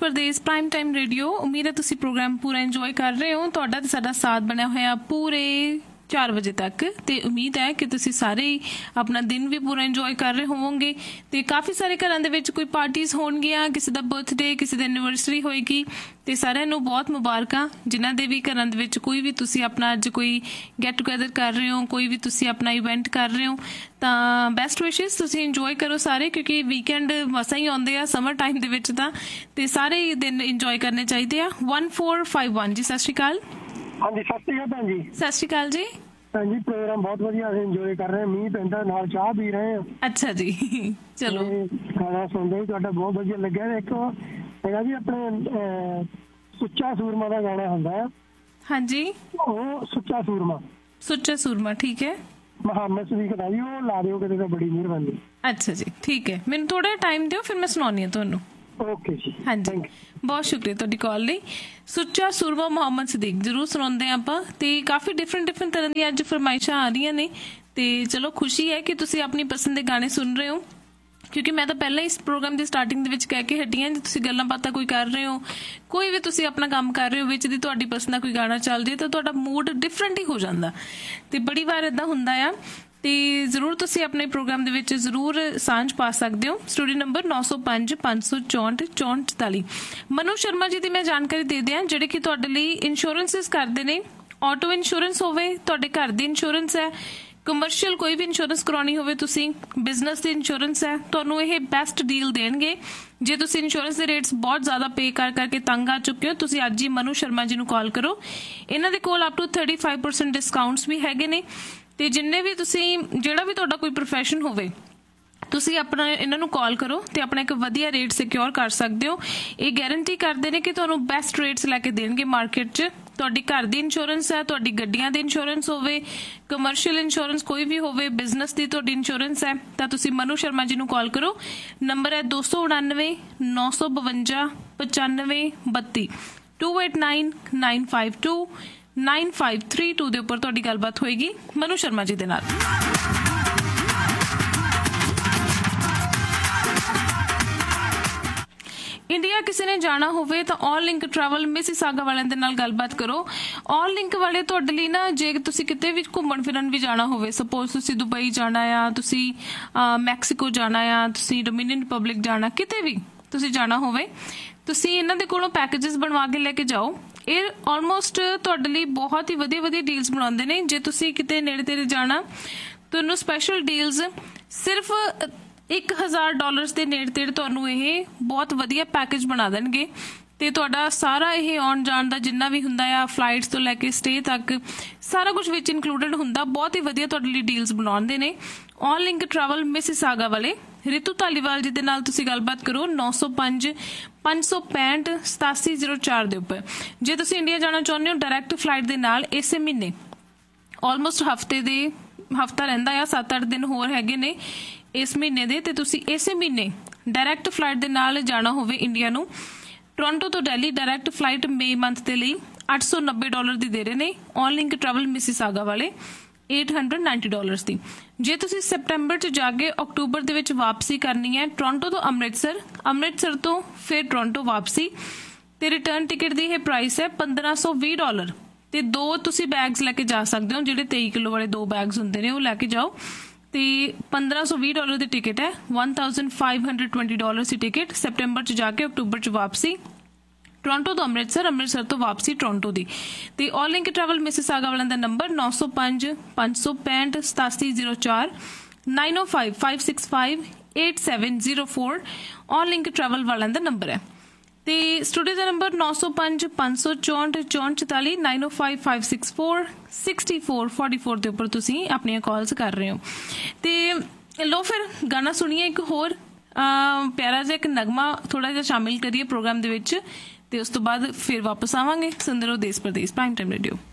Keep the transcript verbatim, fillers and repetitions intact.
प्रदेश prime time radio. उम्मीद है तुसी प्रोग्राम पूरा इंजॉय कर रहे हो। तुहाडा ते साडा साथ बनया होया पूरे चार बजे तक ते उम्मीद है कि तुसी सारे ही अपना दिन भी पूरा इंजॉय कर रहे होवोगे। ते काफ़ी सारे घरां दे विच कोई पार्टीज होणगियां, किसी दा बर्थडे, किसी दी एनिवर्सरी होएगी ते सारिਆਂ ਨੂੰ बहुत मुबारकां। जिन्हां दे भी घरां दे विच कोई भी तुसी अपना अज कोई गैट टूगैदर कर रहे हो, कोई भी तुसी अपना इवेंट कर रहे हो तां बेस्ट विशेस, तुसी इंजॉय करो सारे, क्योंकि वीकेंड मसां ही आउंदे आ समर टाइम दे विच तां ते सारे ही दिन इंजॉय करने चाहिए आ। वन फोर फाइव वन जी, सत श्री अकाल। हाँ जी, सत श्री अकाल जी। सत श्री अकाल जी। हाँ जी, प्रोग्राम बहुत वधिया असीं इंजॉय कर रहे हैं, मींह पैंदा नाल चाह पी रहे हैं। अच्छा जी, चलो गाना सुनदे ही तुहाडा बहुत वधिया लग्गिया। एक हैगा जी अपने सुच्चा सूरमा दा गाना हुंदा है। हाँ जी, ਉਹ ਸੁੱਚਾ ਸੂਰਮਾ। ਸੁੱਚਾ ਸੂਰਮਾ, ठीक है। ਮੁਹੰਮਦ ਸਦੀਕ ਦਾ ਜੀ, ਉਹ ਲਾ ਦਿਓ ਕਿਤੇ ਤਾਂ ਬੜੀ ਮਿਹਰਬਾਨੀ। अच्छा जी, ठीक है। ਮੈਨੂੰ ਥੋੜਾ ਟਾਈਮ ਦਿਓ, ਫਿਰ ਮੈਂ ਸੁਣਾਉਣੀ ਆ ਤੁਹਾਨੂੰ। ਓਕੇ ਜੀ, ਹਾਂਜੀ, ਬਹੁਤ ਸ਼ੁਕਰੀਆ ਤੁਹਾਡੀ ਕਾਲ ਲਈ। ਸੁੱਚਾ ਸੂਰਮਾ ਮੁਹੰਮਦ ਸਦੀਕ ਜ਼ਰੂਰ ਸੁਣਾਉਂਦੇ ਹਾਂ ਆਪਾਂ। ਤੇ ਕਾਫੀ ਡਿਫਰੈਂਟ ਡਿਫਰੈਂਟ ਤਰ੍ਹਾਂ ਦੀਆਂ ਅੱਜ ਫਰਮਾਇਸ਼ਾਂ ਆ ਰਹੀਆਂ ਨੇ ਤੇ ਚਲੋ ਖੁਸ਼ੀ ਹੈ ਕਿ ਤੁਸੀਂ ਆਪਣੀ ਪਸੰਦ ਦੇ ਗਾਣੇ ਸੁਣ ਰਹੇ ਹੋ, ਕਿਉਂਕਿ ਮੈਂ ਤਾਂ ਪਹਿਲਾਂ ਇਸ ਪ੍ਰੋਗਰਾਮ ਦੀ ਸਟਾਰਟਿੰਗ ਦੇ ਵਿੱਚ ਕਹਿ ਕੇ ਹਟੀ ਹਾਂ, ਜੇ ਤੁਸੀਂ ਗੱਲਾਂ ਬਾਤਾਂ ਕੋਈ ਕਰ ਰਹੇ ਹੋ, ਕੋਈ ਵੀ ਤੁਸੀਂ ਆਪਣਾ ਕੰਮ ਕਰ ਰਹੇ ਹੋ, ਵਿੱਚ ਦੀ ਤੁਹਾਡੀ ਪਸੰਦ ਦਾ ਕੋਈ ਗਾਣਾ ਚੱਲ ਜੇ ਤਾਂ ਤੁਹਾਡਾ ਮੂਡ ਡਿਫਰੈਂਟ ਹੀ ਹੋ ਜਾਂਦਾ। ਤੇ ਬੜੀ ਵਾਰ ਇੱਦਾਂ ਹੁੰਦਾ ਆ। ਤੇ ਜ਼ਰੂਰ ਤੁਸੀਂ ਆਪਣੇ ਪ੍ਰੋਗਰਾਮ ਦੇ ਵਿੱਚ ਜ਼ਰੂਰ ਸਾਂਝ ਪਾ ਸਕਦੇ ਹੋ। ਸਟੂਡੀਓ ਨੰਬਰ ਨੌ ਸੌ ਪੰਜ ਪੰਜ ਸੌ ਚੌਂਹਠ ਚੌਂਹਠ ਚੁਤਾਲੀ। ਮਨੂ ਸ਼ਰਮਾ ਜੀ ਦੀ ਮੈਂ ਜਾਣਕਾਰੀ ਦੇ ਦਿਆਂ, ਜਿਹੜੇ ਕਿ ਤੁਹਾਡੇ ਲਈ ਇੰਸ਼ੋਰੈਂਸਿਸ ਕਰਦੇ ਨੇ। ਆਟੋ ਇੰਸ਼ੋਰੈਂਸ ਹੋਵੇ, ਤੁਹਾਡੇ ਘਰ ਦੀ ਇੰਸ਼ੋਰੈਂਸ ਹੈ, ਕਮਰਸ਼ੀਅਲ ਕੋਈ ਵੀ ਇੰਸ਼ੋਰੈਂਸ ਕਰਾਉਣੀ ਹੋਵੇ ਤੁਸੀਂ, ਬਿਜ਼ਨਸ ਦੀ ਇੰਸ਼ੋਰੈਂਸ ਹੈ, ਤੁਹਾਨੂੰ ਇਹ ਬੈਸਟ ਡੀਲ ਦੇਣਗੇ। ਜੇ ਤੁਸੀਂ ਇੰਸ਼ੋਰੈਂਸ ਦੇ ਰੇਟਸ ਬਹੁਤ ਜ਼ਿਆਦਾ ਪੇ ਕਰ ਕਰਕੇ ਤੰਗ ਆ ਚੁੱਕੇ ਹੋ, ਤੁਸੀਂ ਅੱਜ ਹੀ ਮਨੂ ਸ਼ਰਮਾ ਜੀ ਨੂੰ ਕਾਲ ਕਰੋ। ਇਹਨਾਂ ਦੇ ਕੋਲ up two thirty five percent discounts ਵੀ ਹੈਗੇ ਨੇ। ਤੇ ਜਿੰਨੇ ਵੀ ਤੁਸੀਂ, ਜਿਹੜਾ ਵੀ ਤੁਹਾਡਾ ਕੋਈ ਪ੍ਰੋਫੈਸ਼ਨ ਹੋਵੇ, ਤੁਸੀਂ ਆਪਣਾ ਇਹਨਾਂ ਨੂੰ ਕਾਲ ਕਰੋ ਤੇ ਆਪਣਾ ਇੱਕ ਵਧੀਆ ਰੇਟ ਸਿਕਿਉਰ ਕਰ ਸਕਦੇ ਹੋ। ਇਹ ਗਾਰੰਟੀ ਕਰਦੇ ਨੇ ਕਿ ਤੁਹਾਨੂੰ ਬੈਸਟ ਰੇਟਸ ਲੈ ਕੇ ਦੇਣਗੇ ਮਾਰਕੀਟ 'ਚ। ਤੁਹਾਡੀ ਘਰ ਦੀ ਇੰਸ਼ੋਰੈਂਸ ਹੈ, ਤੁਹਾਡੀ ਗੱਡੀਆਂ ਦੀ ਇੰਸ਼ੋਰੈਂਸ ਹੋਵੇ, ਕਮਰਸ਼ੀਅਲ ਇੰਸ਼ੋਰੈਂਸ ਕੋਈ ਵੀ ਹੋਵੇ, ਬਿਜ਼ਨਸ ਦੀ ਤੁਹਾਡੀ ਇੰਸ਼ੋਰੈਂਸ ਹੈ, ਤਾਂ ਤੁਸੀਂ ਮਨੂ ਸ਼ਰਮਾ ਜੀ ਨੂੰ ਕਾਲ ਕਰੋ। ਨੰਬਰ ਹੈ ਦੋ ਸੌ ਉਣਾਨਵੇਂ ਨੌ ਸੌ ਬਵੰਜਾ ਪਚਾਨਵੇਂ ਬੱਤੀ to eight nine nine five to nine five three two ਦੇ ਉੱਪਰ ਤੁਹਾਡੀ ਗੱਲਬਾਤ ਹੋਏਗੀ ਮਨੂ ਸ਼ਰਮਾ ਜੀ ਦੇ ਨਾਲ। ਇੰਡੀਆ ਕਿਸੇ ਨੇ ਜਾਣਾ ਹੋਵੇ ਤਾਂ ਆਲ ਲਿੰਕ ਟਰੈਵਲ ਮਿਸੀਸਾਗਾ ਵਾਲਿਆਂ ਦੇ ਨਾਲ ਗੱਲਬਾਤ ਕਰੋ। ਆਲ ਲਿੰਕ ਵਾਲੇ ਤੁਹਾਡੇ ਲਈ ਨਾ, ਜੇ ਤੁਸੀਂ ਕਿਤੇ ਵੀ ਘੁੰਮਣ ਫਿਰਨ ਵੀ ਜਾਣਾ ਹੋਵੇ, ਸਪੋਜ਼ ਤੁਸੀਂ ਦੁਬਈ ਜਾਣਾ ਆ, ਤੁਸੀਂ ਮੈਕਸੀਕੋ ਜਾਣਾ ਆ, ਤੁਸੀਂ ਡੋਮਿਨੀਅਨ ਰਿਪਬਲਿਕ ਜਾਣਾ, ਕਿਤੇ ਵੀ ਤੁਸੀਂ ਜਾਣਾ ਹੋਵੇ, ਤੁਸੀਂ ਇਹਨਾਂ ਦੇ ਕੋਲੋਂ ਪੈਕੇਜਸ ਬਣਵਾ ਕੇ ਲੈ ਕੇ ਜਾਓ। ਇਹ ਆਲਮੋਸਟ ਤੁਹਾਡੇ ਲਈ ਬਹੁਤ ਹੀ ਵਧੀਆ ਵਧੀਆ ਡੀਲਸ ਬਣਾਉਂਦੇ ਨੇ। ਜੇ ਤੁਸੀਂ ਕਿਤੇ ਨੇੜੇ ਤੇੜੇ ਜਾਣਾ, ਤੁਹਾਨੂੰ ਸਪੈਸ਼ਲ ਡੀਲਸ ਸਿਰਫ ਇੱਕ ਹਜ਼ਾਰ ਡਾਲਰਸ ਦੇ ਨੇੜੇ ਤੇੜੇ ਤੁਹਾਨੂੰ ਇਹ ਬਹੁਤ ਵਧੀਆ ਪੈਕੇਜ ਬਣਾ ਦੇਣਗੇ। ਤੇ ਤੁਹਾਡਾ ਸਾਰਾ ਇਹ ਆਉਣ ਜਾਣ ਦਾ ਜਿੰਨਾ ਵੀ ਹੁੰਦਾ ਆ, ਫਲਾਈਟਸ ਤੋਂ ਲੈ ਕੇ ਸਟੇ ਤੱਕ ਸਾਰਾ ਕੁਝ ਵਿੱਚ ਇਨਕਲੂਡਡ ਹੁੰਦਾ। ਬਹੁਤ ਹੀ ਵਧੀਆ ਤੁਹਾਡੇ ਲਈ ਡੀਲਸ ਬਣਾਉਂਦੇ ਨੇ ਆਲ ਲਿੰਕ ਟਰੈਵਲ ਮਿਸੀਸਾਗਾ ਵਾਲੇ। ਰਿਤੂ ਧਾਲੀਵਾਲ ਜੀ ਦੇ ਨਾਲ ਤੁਸੀਂ ਗੱਲਬਾਤ ਕਰੋ ਨੌ ਸੌ ਪੰਜ ਪੰਜ ਸੌ ਪੈਂਹਠ ਸਤਾਸੀ ਜ਼ੀਰੋ ਚਾਰ ਦੇ ਉੱਪਰ। ਜੇ ਤੁਸੀਂ ਇੰਡੀਆ ਜਾਣਾ ਚਾਹੁੰਦੇ ਹੋ ਡਾਇਰੈਕਟ ਫਲਾਈਟ ਦੇ ਨਾਲ, ਇਸੇ ਮਹੀਨੇ ਆਲਮੋਸਟ ਹਫਤੇ ਦੇ ਹਫਤਾ ਰਹਿੰਦਾ ਆ, ਸੱਤ ਅੱਠ ਦਿਨ ਹੋਰ ਹੈਗੇ ਨੇ ਇਸ ਮਹੀਨੇ ਦੇ, ਤੇ ਤੁਸੀਂ ਇਸੇ ਮਹੀਨੇ ਡਾਇਰੈਕਟ ਫਲਾਈਟ ਦੇ ਨਾਲ ਜਾਣਾ ਹੋਵੇ ਇੰਡੀਆ ਨੂੰ, ਟੋਰਾਂਟੋ ਤੋਂ ਦਿੱਲੀ ਡਾਇਰੈਕਟ ਫਲਾਈਟ ਮਈ ਮੰਥ ਦੇ ਲਈ ਅੱਠ ਸੌ ਨੱਬੇ ਡਾਲਰ ਦੀ ਦੇ ਰਹੇ ਨੇ ਆਲ ਲਿੰਕ ਟਰੈਵਲ ਮਿਸੀਸਾਗਾ ਵਾਲੇ, ਅੱਠ ਸੌ ਨੱਬੇ ਡਾਲਰਸ ਦੀ। ਜੇ ਤੁਸੀਂ ਸੈਪਟੈਂਬਰ 'ਚ ਜਾ ਕੇ ਅਕਤੂਬਰ ਦੇ ਵਿੱਚ ਵਾਪਸੀ ਕਰਨੀ ਹੈ ਟੋਰਾਂਟੋ ਤੋਂ ਅੰਮ੍ਰਿਤਸਰ, ਅੰਮ੍ਰਿਤਸਰ ਤੋਂ ਫਿਰ ਟੋਰਾਂਟੋ ਵਾਪਸੀ, ਤੇ ਰਿਟਰਨ ਟਿਕਟ ਦੀ ਇਹ ਪ੍ਰਾਈਸ ਹੈ ਪੰਦਰਾਂ ਸੌ ਵੀਹ ਡਾਲਰ। ਤੇ ਦੋ ਤੁਸੀਂ ਬੈਗਸ ਲੈ ਕੇ ਜਾ ਸਕਦੇ ਹੋ, ਜਿਹੜੇ ਤੇਈ ਕਿਲੋ ਵਾਲੇ ਦੋ ਬੈਗਸ ਹੁੰਦੇ ਨੇ ਉਹ ਲੈ ਕੇ ਜਾਓ। ਤੇ ਪੰਦਰਾਂ ਸੌ ਵੀਹ ਡਾਲਰ ਦੀ ਟਿਕਟ ਹੈ, one thousand five hundred twenty dollar ਦੀ ਟਿਕਟ। ਸੈਪਟੈਂਬਰ 'ਚ ਜਾ ਕੇ ਅਕਤੂਬਰ 'ਚ ਵਾਪਸੀ ਟੋਰਾਂਟੋ ਤੋਂ ਅੰਮ੍ਰਿਤਸਰ, ਅੰਮ੍ਰਿਤਸਰ ਤੋਂ ਵਾਪਸੀ ਟੋਰਾਂਟੋ ਦੀ। ਤੇ ਆਲ ਲਿੰਕ ਟਰੈਵਲ ਮਿਸੀਸਾਗਾ ਵਾਲਿਆਂ ਦਾ ਨੰਬਰ ਨੌ ਸੌ ਪੰਜ ਪੰਜ ਸੌ ਪੈਂਹਠ ਸਤਾਸੀ ਜ਼ੀਰੋ ਚਾਰ ਨਾਈਨ ਓ five five six five eight seven zero four ਆਲ ਲਿੰਕ ਟਰੈਵਲ ਵਾਲਿਆਂ ਦਾ ਨੰਬਰ ਹੈ। ਤੇ ਸਟੂਡੀਓ ਦਾ ਨੰਬਰ ਨੌ ਸੌ ਪੰਜ ਪੰਜ ਸੌ ਚੌਂਹਠ ਚੌਂਹਠ ਚੁਤਾਲੀ ਨਾਈਨ ਓ five five six four sixty four forty four ਦੇ ਉੱਪਰ ਤੁਸੀਂ ਆਪਣੀਆਂ ਕਾਲਸ ਕਰ ਰਹੇ ਹੋ। ਤੇ ਲੋ ਫਿਰ ਗਾਣਾ ਸੁਣੀਏ ਇੱਕ ਹੋਰ ਪਿਆਰਾ ਜਿਹਾ, ਇੱਕ ਨਗਮਾ ਥੋੜਾ ਜਿਹਾ ਸ਼ਾਮਿਲ ਕਰੀਏ ਪ੍ਰੋਗਰਾਮ ਦੇ ਵਿੱਚ, ਤੇ ਉਸ ਤੋਂ ਬਾਅਦ ਫਿਰ ਵਾਪਸ ਆਵਾਂਗੇ। ਸੁਣਦੇ ਰਹੋ ਦੇਸ਼ ਪ੍ਰਦੇਸ਼ ਪ੍ਰਾਈਮ ਟਾਈਮ ਰੇਡੀਓ।